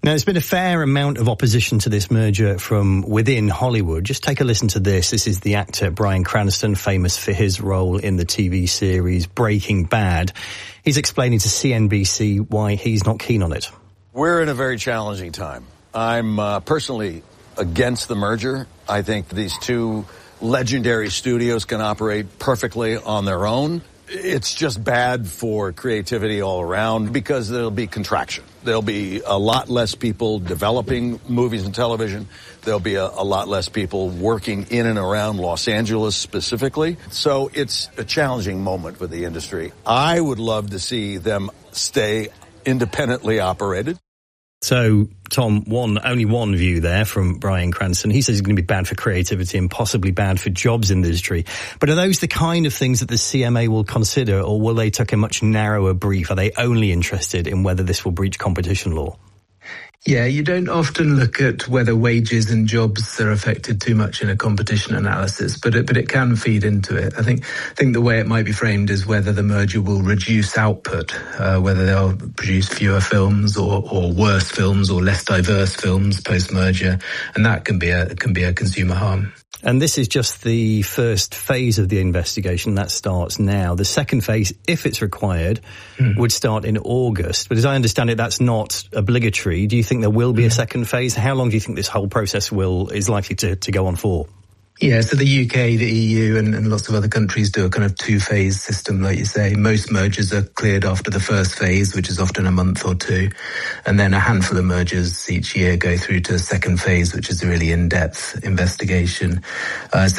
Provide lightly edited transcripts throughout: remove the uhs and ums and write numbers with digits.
Now, there's been a fair amount of opposition to this merger from within Hollywood. Just take a listen to this. This is the actor Bryan Cranston, famous for his role in the TV series Breaking Bad. He's explaining to CNBC why he's not keen on it. We're in a very challenging time. I'm personally against the merger. I think these two legendary studios can operate perfectly on their own. It's just bad for creativity all around because there'll be contraction. There'll be a lot less people developing movies and television. There'll be a lot less people working in and around Los Angeles specifically. So it's a challenging moment for the industry. I would love to see them stay independently operated. So, Tom, only one view there from Bryan Cranston. He says it's going to be bad for creativity and possibly bad for jobs in the industry. But are those the kind of things that the CMA will consider, or will they take a much narrower brief? Are they only interested in whether this will breach competition law? Yeah, you don't often look at whether wages and jobs are affected too much in a competition analysis, but it can feed into it. I think the way it might be framed is whether the merger will reduce output, whether they'll produce fewer films or worse films or less diverse films post-merger, and that can be a consumer harm. And this is just the first phase of the investigation. That starts now. The second phase, if it's required, would start in August. But as I understand it, that's not obligatory. Do you think there will be a second phase? How long do you think this whole process is likely to go on for? Yeah, so the UK, the EU and lots of other countries do a kind of two-phase system, like you say. Most mergers are cleared after the first phase, which is often a month or two. And then a handful of mergers each year go through to the second phase, which is a really in-depth investigation. I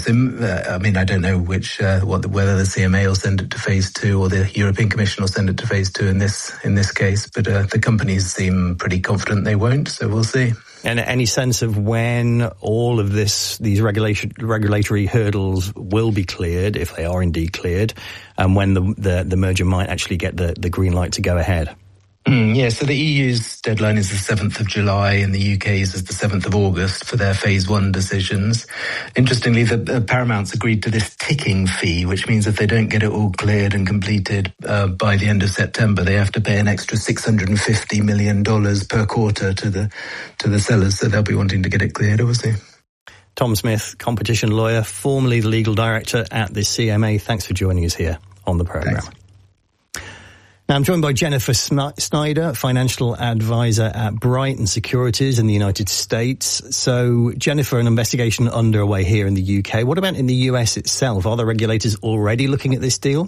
don't know whether the CMA will send it to phase 2 or the European Commission will send it to phase 2 in this case. But the companies seem pretty confident they won't, so we'll see. And any sense of when all of these regulatory hurdles will be cleared, if they are indeed cleared, and when the merger might actually get the green light to go ahead? Yeah, so the EU's deadline is the 7th of July and the UK's is the 7th of August for their phase 1 decisions. Interestingly, the Paramount's agreed to this ticking fee, which means if they don't get it all cleared and completed by the end of September, they have to pay an extra $650 million per quarter to the sellers. So they'll be wanting to get it cleared, obviously. Tom Smith, competition lawyer, formerly the legal director at the CMA. Thanks for joining us here on the programme. Thanks. Now, I'm joined by Jennifer Snyder, financial advisor at Brighton Securities in the United States. So, Jennifer, an investigation underway here in the UK. What about in the US itself? Are the regulators already looking at this deal?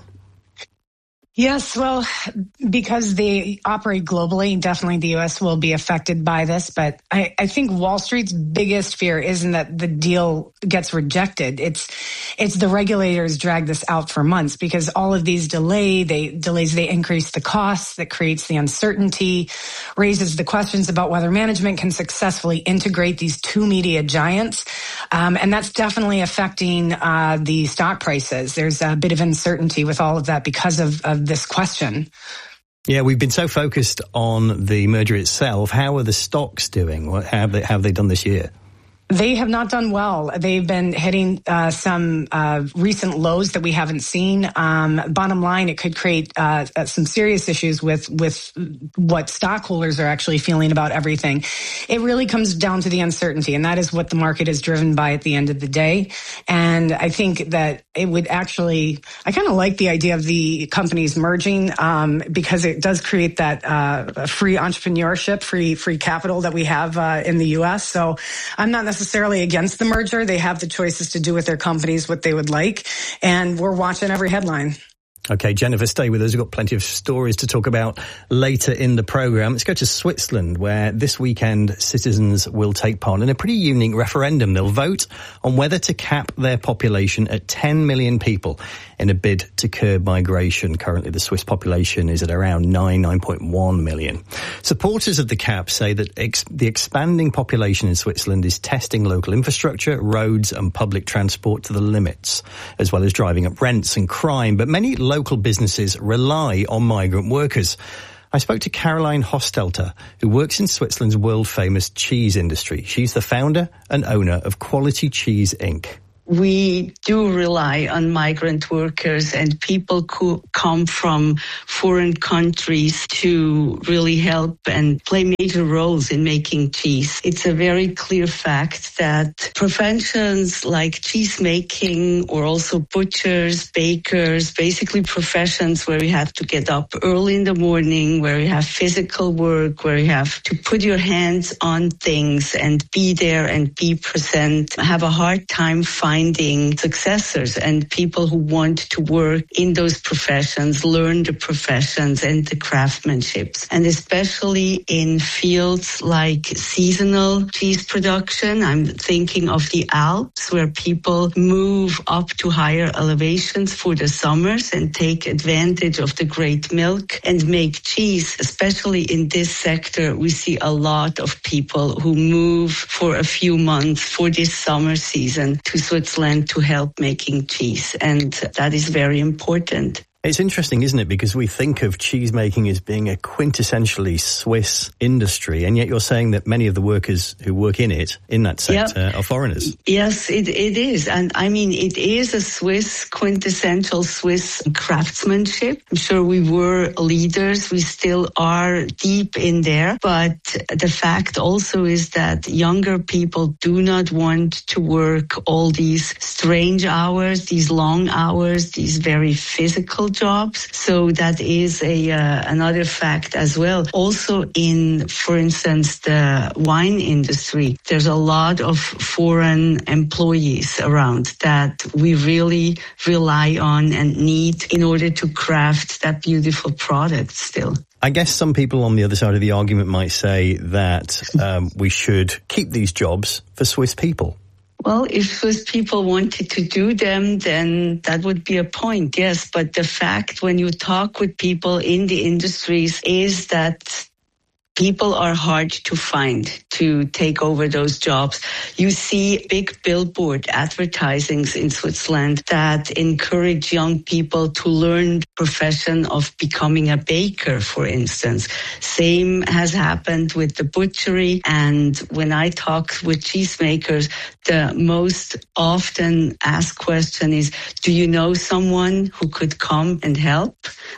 Yes, well, because they operate globally, definitely the U.S. will be affected by this. But I think Wall Street's biggest fear isn't that the deal gets rejected. It's the regulators drag this out for months because all of these delays, they increase the costs, that creates the uncertainty, raises the questions about whether management can successfully integrate these two media giants. And that's definitely affecting the stock prices. There's a bit of uncertainty with all of that because of this question. Yeah, we've been so focused on the merger itself. How are the stocks doing? How have they done this year? They have not done well. They've been hitting some recent lows that we haven't seen. Bottom line, it could create some serious issues with what stockholders are actually feeling about everything. It really comes down to the uncertainty, and that is what the market is driven by at the end of the day. And I think that it would actually, I kind of like the idea of the companies merging because it does create that free entrepreneurship, free capital that we have in the U.S. So I'm not necessarily against the merger. They have the choices to do with their companies what they would like, and we're watching every headline. Okay, Jennifer, stay with us. We've got plenty of stories to talk about later in the programme. Let's go to Switzerland, where this weekend citizens will take part in a pretty unique referendum. They'll vote on whether to cap their population at 10 million people in a bid to curb migration. Currently, the Swiss population is at around 9.1 million. Supporters of the cap say that the expanding population in Switzerland is testing local infrastructure, roads and public transport to the limits, as well as driving up rents and crime. But many local businesses rely on migrant workers. I spoke to Caroline Hostelter, who works in Switzerland's world-famous cheese industry. She's the founder and owner of Quality Cheese Inc. we do rely on migrant workers and people who come from foreign countries to really help and play major roles in making cheese. It's a very clear fact that professions like cheese making or also butchers, bakers, basically professions where you have to get up early in the morning, where you have physical work, where you have to put your hands on things and be there and be present, have a hard time finding successors and people who want to work in those professions, learn the professions and the craftsmanships. And especially in fields like seasonal cheese production, I'm thinking of the Alps, where people move up to higher elevations for the summers and take advantage of the great milk and make cheese. Especially in this sector, we see a lot of people who move for a few months for this summer season to Switzerland to help making cheese, and that is very important. It's interesting, isn't it? Because we think of cheese making as being a quintessentially Swiss industry, and yet you're saying that many of the workers who work in it, in that sector, are foreigners. Yes, it is. And I mean, it is a quintessential Swiss craftsmanship. I'm sure we were leaders. We still are deep in there. But the fact also is that younger people do not want to work all these strange hours, these long hours, these very physical jobs. So that is another fact as well. Also in, for instance, the wine industry, there's a lot of foreign employees around that we really rely on and need in order to craft that beautiful product still. I guess some people on the other side of the argument might say that we should keep these jobs for Swiss people. Well, if Swiss people wanted to do them, then that would be a point, yes. But the fact when you talk with people in the industries is that people are hard to find to take over those jobs. You see big billboard advertisings in Switzerland that encourage young people to learn the profession of becoming a baker, for instance. Same has happened with the butchery. And when I talk with cheesemakers, the most often asked question is, do you know someone who could come and help?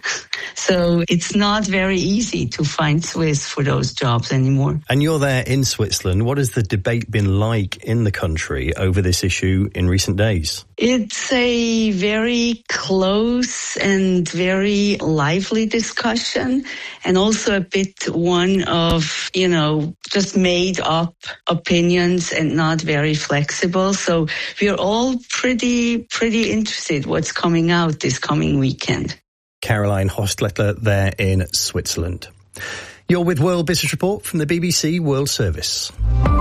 So it's not very easy to find Swiss for those jobs anymore. And you're there in Switzerland. What has the debate been like in the country over this issue in recent days? It's a very close and very lively discussion, and also a bit one of, just made up opinions and not very flexible. So we're all pretty interested what's coming out this coming weekend. Caroline Hostletter there in Switzerland. You're with World Business Report from the BBC World Service.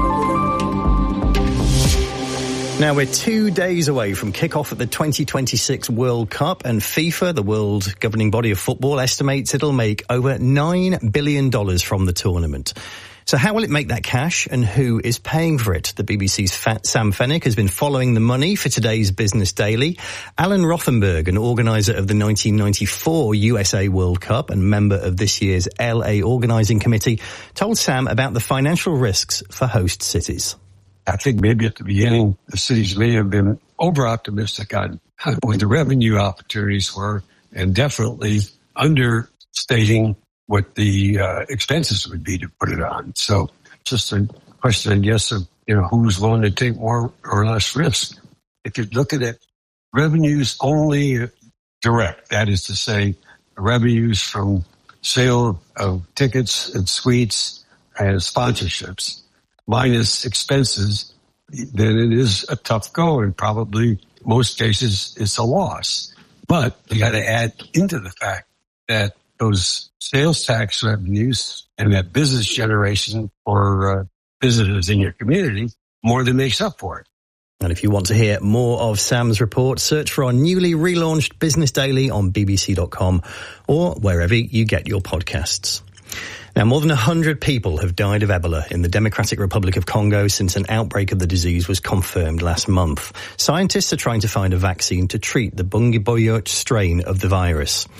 Now we're 2 days away from kick-off at the 2026 World Cup, and FIFA, the world governing body of football, estimates it'll make over $9 billion from the tournament. So how will it make that cash, and who is paying for it? The BBC's Sam Fennick has been following the money for today's Business Daily. Alan Rothenberg, an organiser of the 1994 USA World Cup and member of this year's LA Organising Committee, told Sam about the financial risks for host cities. I think maybe at the beginning, the cities may have been over-optimistic on what the revenue opportunities were, and definitely understating what the expenses would be to put it on. So just a question, I guess, of who's willing to take more or less risk. If you're looking at revenues only direct, that is to say, revenues from sale of tickets and suites and sponsorships, minus expenses, then it is a tough go, and probably most cases it's a loss. But you got to add into the fact that those sales tax revenues and that business generation for visitors in your community more than makes up for it. And if you want to hear more of Sam's report, search for our newly relaunched Business Daily on bbc.com or wherever you get your podcasts. Now, more than 100 people have died of Ebola in the Democratic Republic of Congo since an outbreak of the disease was confirmed last month. Scientists are trying to find a vaccine to treat the Bundibugyo strain of the virus.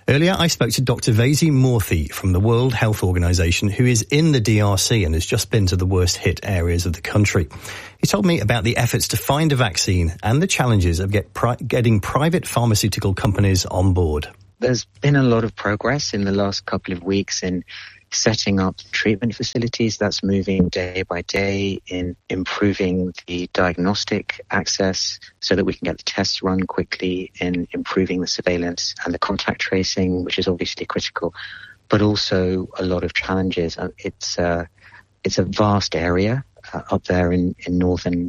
Earlier, I spoke to Dr. Vaisi Murthy from the World Health Organization, who is in the DRC and has just been to the worst hit areas of the country. He told me about the efforts to find a vaccine and the challenges of getting private pharmaceutical companies on board. There's been a lot of progress in the last couple of weeks in setting up treatment facilities. That's moving day by day in improving the diagnostic access so that we can get the tests run quickly, in improving the surveillance and the contact tracing, which is obviously critical, but also a lot of challenges. It's a vast area up there in northern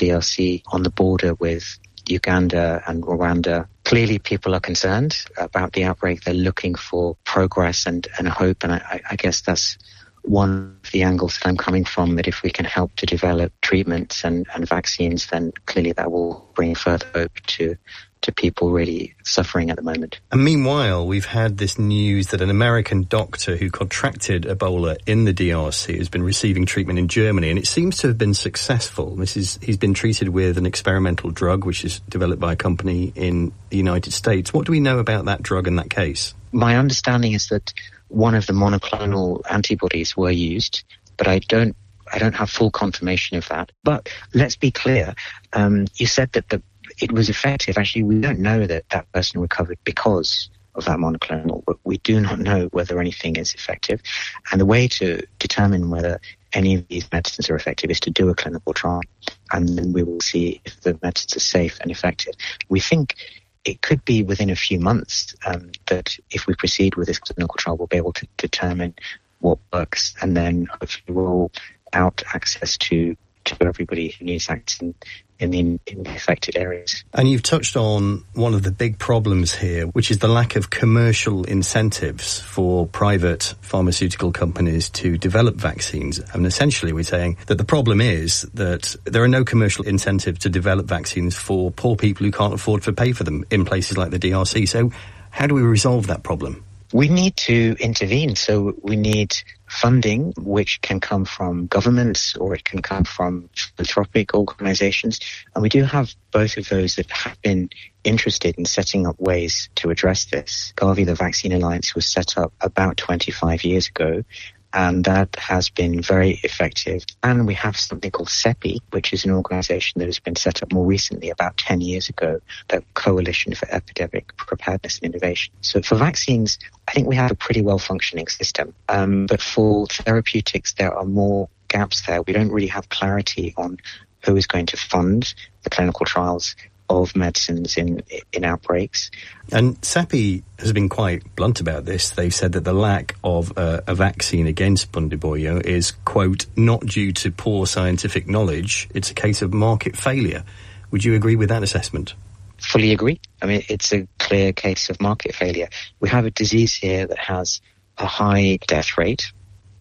DRC on the border with Uganda and Rwanda. Clearly, people are concerned about the outbreak. They're looking for progress and hope. And I guess that's one of the angles that I'm coming from, that if we can help to develop treatments and vaccines, then clearly that will bring further hope to people really suffering at the moment. And meanwhile, we've had this news that an American doctor who contracted Ebola in the DRC has been receiving treatment in Germany, and it seems to have been successful. He's been treated with an experimental drug which is developed by a company in the United States. What do we know about that drug in that case? My understanding is that one of the monoclonal antibodies were used, but I don't have full confirmation of that. But let's be clear. You said that it was effective. Actually, we don't know that person recovered because of that monoclonal, but we do not know whether anything is effective. And the way to determine whether any of these medicines are effective is to do a clinical trial, and then we will see if the medicines are safe and effective. We think it could be within a few months that if we proceed with this clinical trial, we'll be able to determine what works, and then hopefully roll out access to everybody who needs access in the affected areas. And you've touched on one of the big problems here, which is the lack of commercial incentives for private pharmaceutical companies to develop vaccines. And essentially we're saying that the problem is that there are no commercial incentives to develop vaccines for poor people who can't afford to pay for them in places like the DRC. So how do we resolve that problem? We need to intervene. So we need funding, which can come from governments or it can come from philanthropic organizations. And we do have both of those that have been interested in setting up ways to address this. Gavi, the Vaccine Alliance, was set up about 25 years ago, and that has been very effective. And we have something called CEPI, which is an organization that has been set up more recently, about 10 years ago, the Coalition for Epidemic Preparedness and Innovation. So for vaccines, I think we have a pretty well-functioning system. But for therapeutics, there are more gaps there. We don't really have clarity on who is going to fund the clinical trials of medicines in outbreaks. And CEPI has been quite blunt about this. They've said that the lack of a vaccine against Bundibugyo is, quote, not due to poor scientific knowledge. It's a case of market failure. Would you agree with that assessment? Fully agree. I mean, it's a clear case of market failure. We have a disease here that has a high death rate.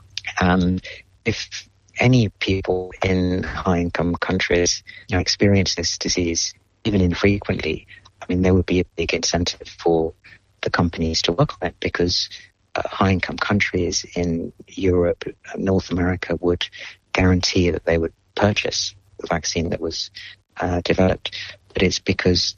And if any people in high-income countries experience this disease, even infrequently, I mean, there would be a big incentive for the companies to work on it, because high-income countries in Europe, North America would guarantee that they would purchase the vaccine that was developed. But it's because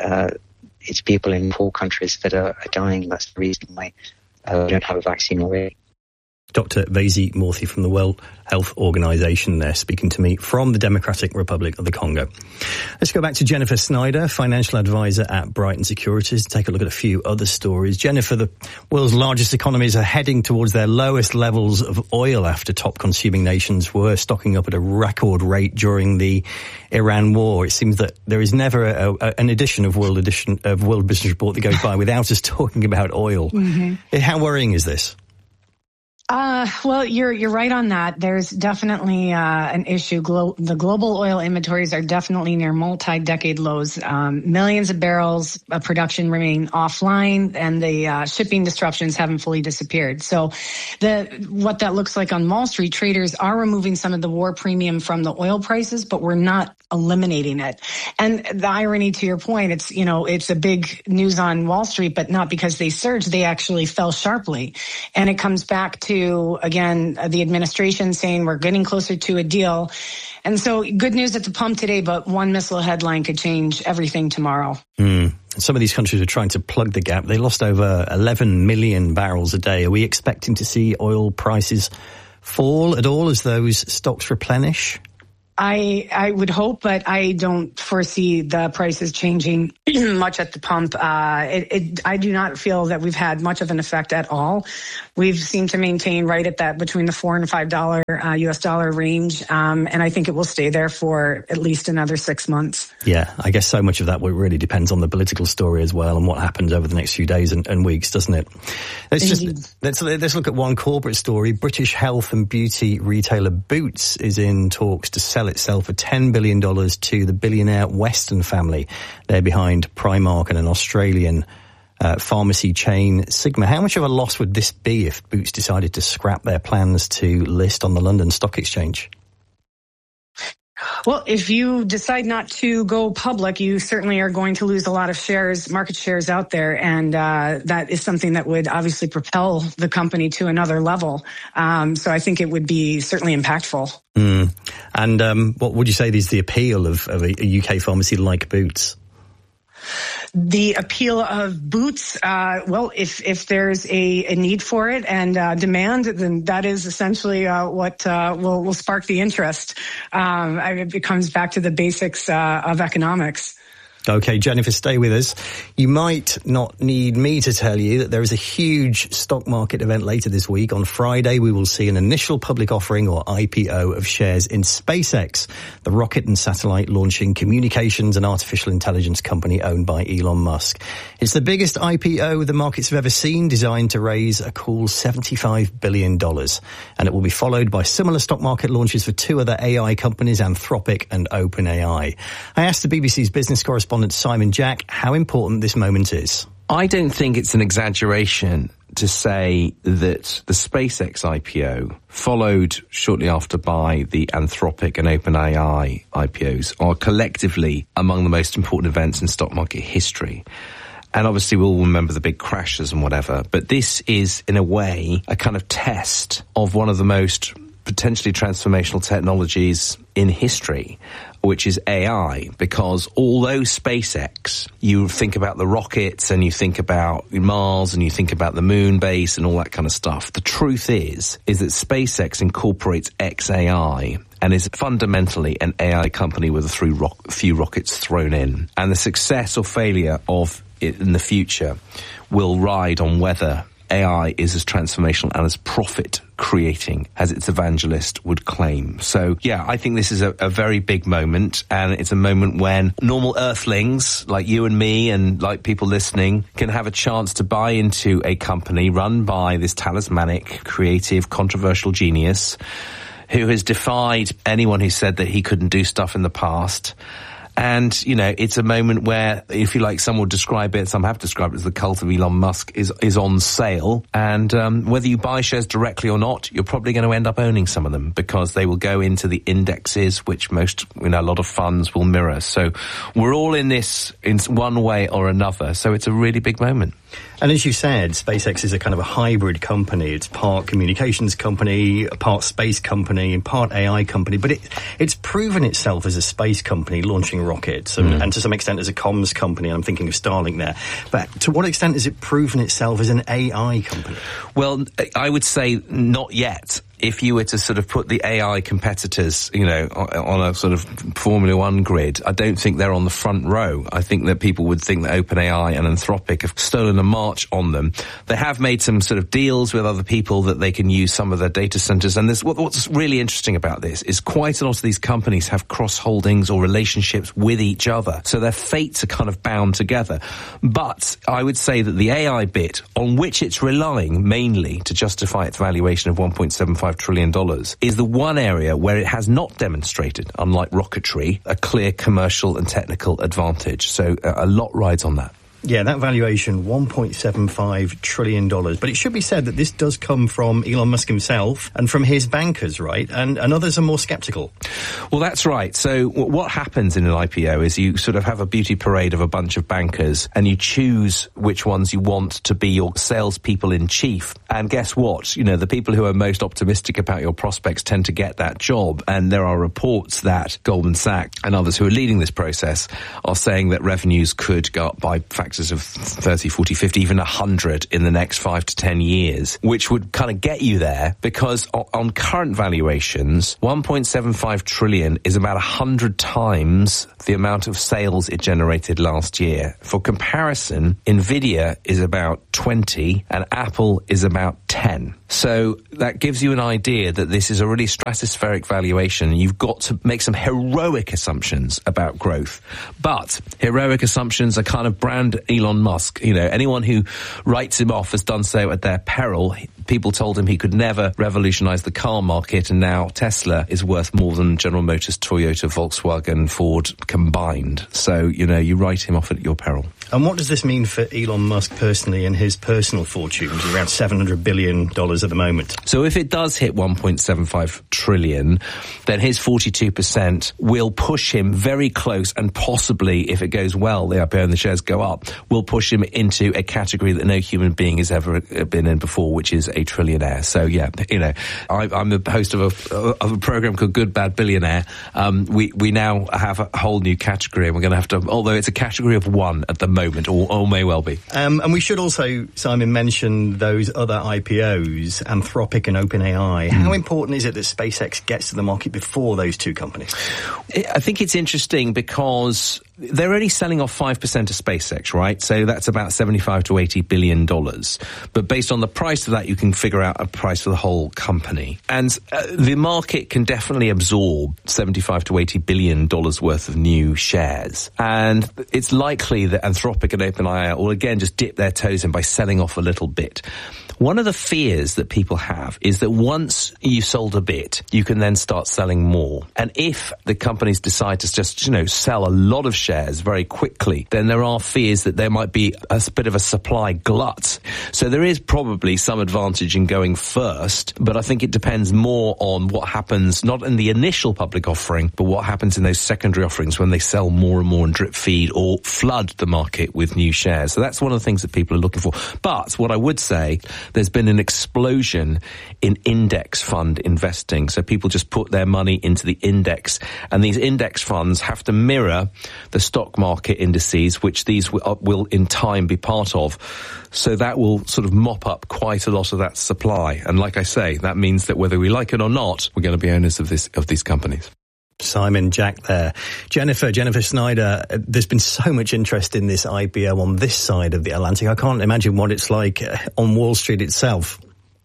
it's people in poor countries that are dying. That's the reason why we don't have a vaccine already. Dr. Vaisi Murthy from the World Health Organization there, speaking to me from the Democratic Republic of the Congo. Let's go back to Jennifer Snyder, financial advisor at Brighton Securities, to take a look at a few other stories. Jennifer, the world's largest economies are heading towards their lowest levels of oil after top consuming nations were stocking up at a record rate during the Iran war. It seems that there is never an edition of World Business Report that goes by without us talking about oil. Mm-hmm. How worrying is this? Well, you're right on that. There's definitely an issue. The global oil inventories are definitely near multi-decade lows. Millions of barrels of production remain offline, and the shipping disruptions haven't fully disappeared. So what that looks like on Wall Street, traders are removing some of the war premium from the oil prices, but we're not eliminating it. And the irony, to your point, it's a big news on Wall Street, but not because they surged. They actually fell sharply. And it comes back to, again, the administration saying we're getting closer to a deal. And so good news at the pump today, but one missile headline could change everything tomorrow. Some of these countries are trying to plug the gap. They lost over 11 million barrels a day. Are we expecting to see oil prices fall at all as those stocks replenish? I would hope, but I don't foresee the prices changing much at the pump. I do not feel that we've had much of an effect at all. We've seemed to maintain right at that between the $4 and $5 US dollar range, and I think it will stay there for at least another 6 months. Yeah, I guess so much of that really depends on the political story as well and what happens over the next few days and weeks, doesn't it? Let's look at one corporate story. British health and beauty retailer Boots is in talks to sell itself for $10 billion to the billionaire Weston family. They're behind Primark and an Australian pharmacy chain, Sigma. How much of a loss would this be if Boots decided to scrap their plans to list on the London Stock Exchange? Well, if you decide not to go public, you certainly are going to lose a lot of shares, market shares out there. And that is something that would obviously propel the company to another level. So I think it would be certainly impactful. And what would you say is the appeal of a UK pharmacy like Boots? The appeal of Boots, well, if there's a need for it and demand, then that is essentially what will spark the interest. It comes back to the basics of economics. Okay, Jennifer, stay with us. You might not need me to tell you that there is a huge stock market event later this week. On Friday, we will see an initial public offering or IPO of shares in SpaceX, the rocket and satellite launching communications and artificial intelligence company owned by Elon Musk. It's the biggest IPO the markets have ever seen, designed to raise a cool $75 billion. And it will be followed by similar stock market launches for two other AI companies, Anthropic and OpenAI. I asked the BBC's business correspondent Simon Jack how important this moment is. I don't think it's an exaggeration to say that the SpaceX IPO, followed shortly after by the Anthropic and OpenAI IPOs, are collectively among the most important events in stock market history. And obviously we'll remember the big crashes and whatever, but this is in a way a kind of test of one of the most potentially transformational technologies in history, which is AI, because although SpaceX, you think about the rockets and you think about Mars and you think about the moon base and all that kind of stuff, the truth is that SpaceX incorporates XAI and is fundamentally an AI company with a few rockets thrown in. And the success or failure of it in the future will ride on whether AI is as transformational and as profit-creating as its evangelist would claim. So, yeah, I think this is a very big moment, and it's a moment when normal earthlings like you and me and like people listening can have a chance to buy into a company run by this talismanic, creative, controversial genius who has defied anyone who said that he couldn't do stuff in the past. And, you know, it's a moment where, if you like, some would describe it, some have described it as the cult of Elon Musk is on sale. And whether you buy shares directly or not, you're probably going to end up owning some of them because they will go into the indexes, which a lot of funds will mirror. So we're all in this in one way or another. So it's a really big moment. And as you said, SpaceX is a kind of a hybrid company. It's part communications company, part space company, and part AI company. But it's proven itself as a space company launching rockets and to some extent as a comms company. I'm thinking of Starlink there. But to what extent has it proven itself as an AI company? Well, I would say not yet. If you were to sort of put the AI competitors, on a sort of Formula One grid, I don't think they're on the front row. I think that people would think that OpenAI and Anthropic have stolen a march on them. They have made some sort of deals with other people that they can use some of their data centers. And what's really interesting about this is quite a lot of these companies have cross-holdings or relationships with each other. So their fates are kind of bound together. But I would say that the AI bit, on which it's relying mainly to justify its valuation of $1.75 trillion, is the one area where it has not demonstrated, unlike rocketry, a clear commercial and technical advantage. So a lot rides on that. Yeah, that valuation, $1.75 trillion. But it should be said that this does come from Elon Musk himself and from his bankers, right? And others are more sceptical. Well, that's right. So what happens in an IPO is you sort of have a beauty parade of a bunch of bankers and you choose which ones you want to be your salespeople in chief. And guess what? You know, the people who are most optimistic about your prospects tend to get that job. And there are reports that Goldman Sachs and others who are leading this process are saying that revenues could go up by factors of 30, 40, 50, even 100 in the next 5 to 10 years, which would kind of get you there because on current valuations, 1.75 trillion is about 100 times the amount of sales it generated last year. For comparison, Nvidia is about 20 and Apple is about 10. So that gives you an idea that this is a really stratospheric valuation. You've got to make some heroic assumptions about growth. But heroic assumptions are kind of brand Elon Musk. You know, anyone who writes him off has done so at their peril. People told him he could never revolutionize the car market, and now Tesla is worth more than General Motors, Toyota, Volkswagen, Ford combined. So, you know, you write him off at your peril. And what does this mean for Elon Musk personally and his personal fortunes, around $700 billion at the moment? So if it does hit 1.75 trillion, then his 42% will push him very close, and possibly, if it goes well, the IPO and the shares go up, will push him into a category that no human being has ever been in before, which is a trillionaire. So yeah, you know, I'm the host of a program called Good Bad Billionaire. We now have a whole new category, and we're going to have to, although it's a category of one at the moment, or may well be. And we should also, Simon, mention those other IPOs, Anthropic and OpenAI. How important is it that SpaceX gets to the market before those two companies? I think it's interesting because they're only selling off 5% of SpaceX, right? So that's about $75 to $80 billion. But based on the price of that, you can figure out a price for the whole company. And the market can definitely absorb $75 to $80 billion worth of new shares. And it's likely that Anthropic and OpenAI will again just dip their toes in by selling off a little bit. One of the fears that people have is that once you've sold a bit, you can then start selling more. And if the companies decide to just, you know, sell a lot of shares very quickly, then there are fears that there might be a bit of a supply glut. So there is probably some advantage in going first, but I think it depends more on what happens, not in the initial public offering, but what happens in those secondary offerings when they sell more and more and drip feed or flood the market with new shares. So that's one of the things that people are looking for. But what I would say, there's been an explosion in index fund investing. So people just put their money into the index, and these index funds have to mirror the stock market indices, which these will in time be part of. So that will sort of mop up quite a lot of that supply. And like I say, that means that whether we like it or not, we're going to be owners of these companies. Simon, Jack there. Jennifer Snyder, there's been so much interest in this IPO on this side of the Atlantic. I can't imagine what it's like on Wall Street itself.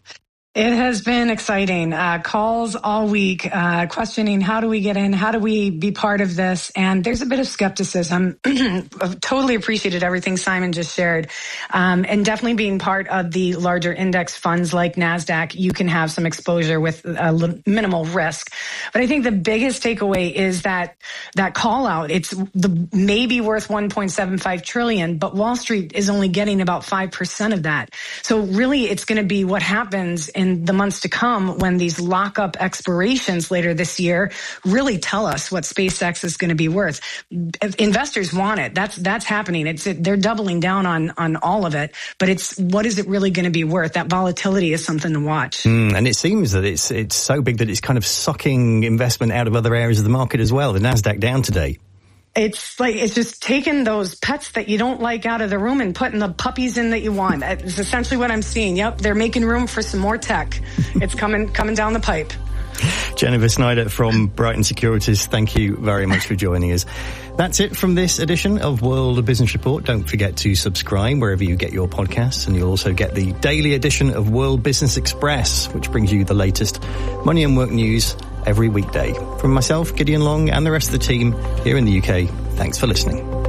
It has been exciting. Calls all week, questioning how do we get in? How do we be part of this? And there's a bit of skepticism. I've totally appreciated everything Simon just shared. And definitely being part of the larger index funds like NASDAQ, you can have some exposure with minimal risk. But I think the biggest takeaway is that call out, it's maybe worth 1.75 trillion, but Wall Street is only getting about 5% of that. So really it's going to be what happens in the months to come when these lockup expirations later this year really tell us what SpaceX is going to be worth. If investors want it. That's happening. They're doubling down on all of it, but it's what is it really going to be worth? That volatility is something to watch. And it seems that it's so big that it's kind of sucking investment out of other areas of the market as well. The NASDAQ down today. It's just taking those pets that you don't like out of the room and putting the puppies in that you want. It's essentially what I'm seeing. Yep, they're making room for some more tech. It's coming down the pipe. Jennifer Snyder from Brighton Securities, thank you very much for joining us. That's it from this edition of World Business Report. Don't forget to subscribe wherever you get your podcasts, and you'll also get the daily edition of World Business Express, which brings you the latest money and work news every weekday. From myself, Gideon Long, and the rest of the team here in the UK, thanks for listening.